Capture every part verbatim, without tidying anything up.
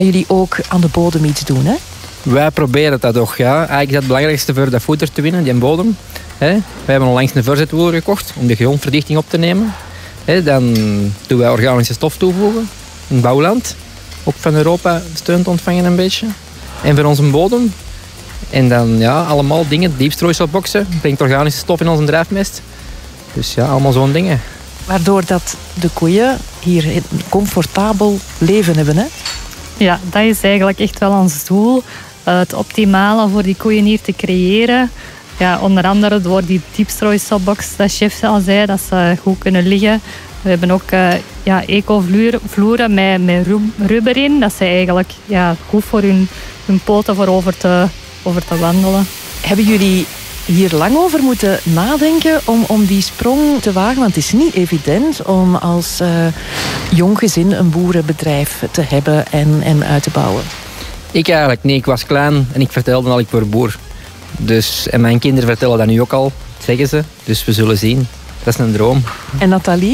Jullie ook aan de bodem iets doen, hè? Wij proberen dat toch, ja. Eigenlijk is dat het belangrijkste voor dat voeder te winnen, die bodem. Wij hebben onlangs een verzetwoer gekocht om de grondverdichting op te nemen. Dan doen wij organische stof toevoegen in bouwland. Ook van Europa steun te ontvangen een beetje. En voor onze bodem. En dan ja, allemaal dingen. Diepstrooiselboxen. Brengt organische stof in onze drijfmest. Dus ja, allemaal zo'n dingen. Waardoor dat de koeien hier een comfortabel leven hebben, hè? Ja, dat is eigenlijk echt wel ons doel. Het optimale voor die koeien hier te creëren. Ja, onder andere door die diepstrooiselbox, dat chef al zei, dat ze goed kunnen liggen. We hebben ook uh, ja, eco-vloeren met, met rubber in. Dat ze eigenlijk ja, goed voor hun, hun poten voor over te, over te wandelen. Hebben jullie hier lang over moeten nadenken om, om die sprong te wagen? Want het is niet evident om als uh, jong gezin een boerenbedrijf te hebben en, en uit te bouwen. Ik eigenlijk niet. Ik was klein en ik vertelde al, ik word boer. Dus, en mijn kinderen vertellen dat nu ook al, zeggen ze. Dus we zullen zien. Dat is een droom. En Nathalie?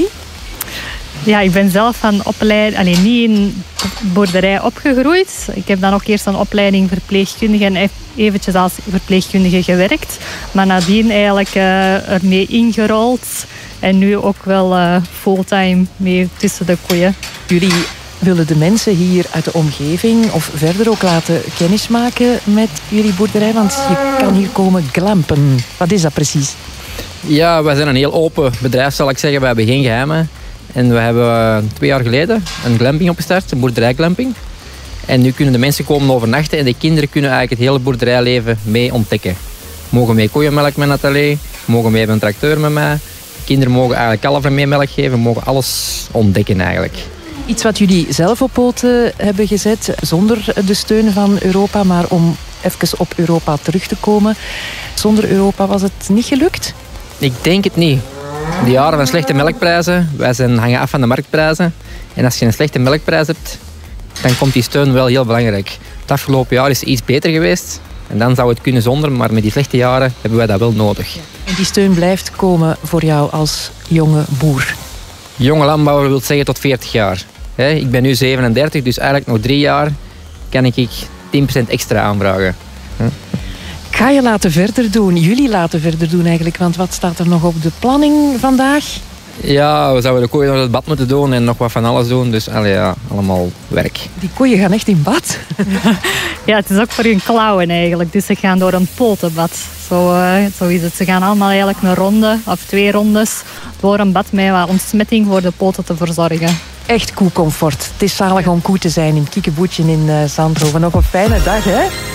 Ja, ik ben zelf van opleiding, alleen niet in boerderij opgegroeid. Ik heb dan ook eerst een opleiding verpleegkundige en eventjes als verpleegkundige gewerkt. Maar nadien eigenlijk uh, ermee ingerold. En nu ook wel uh, fulltime mee tussen de koeien. Jullie willen de mensen hier uit de omgeving of verder ook laten kennismaken met jullie boerderij? Want je kan hier komen glampen. Wat is dat precies? Ja, wij zijn een heel open bedrijf, zal ik zeggen. We hebben geen geheimen. En we hebben twee jaar geleden een glamping opgestart, een boerderijglamping. En nu kunnen de mensen komen overnachten en de kinderen kunnen eigenlijk het hele boerderijleven mee ontdekken. Mogen mee koeienmelk met Nathalie, mogen mee met een tracteur met mij. De kinderen mogen eigenlijk kalveren mee melk geven, mogen alles ontdekken eigenlijk. Iets wat jullie zelf op poten hebben gezet, zonder de steun van Europa, maar om even op Europa terug te komen. Zonder Europa was het niet gelukt? Ik denk het niet. De jaren van slechte melkprijzen, wij zijn, hangen af van de marktprijzen. En als je een slechte melkprijs hebt, dan komt die steun wel heel belangrijk. Het afgelopen jaar is iets beter geweest. En dan zou het kunnen zonder, maar met die slechte jaren hebben wij dat wel nodig. En die steun blijft komen voor jou als jonge boer? Jonge landbouwer wil zeggen tot veertig jaar. Ik ben nu zevenendertig, dus eigenlijk nog drie jaar kan ik tien procent extra aanvragen. Ga je laten verder doen, jullie laten verder doen eigenlijk, want wat staat er nog op de planning vandaag? Ja, we zouden de koeien nog het bad moeten doen en nog wat van alles doen, dus allee, ja, allemaal werk. Die koeien gaan echt in bad? Ja, het is ook voor hun klauwen eigenlijk, dus ze gaan door een potenbad. Zo, uh, zo is het. Ze gaan allemaal eigenlijk een ronde of twee rondes door een bad met wat ontsmetting voor de poten te verzorgen. Echt koecomfort. Het is zalig om koe te zijn in Kiekeboetje in uh, Zandhoven. Nog een fijne dag, hè?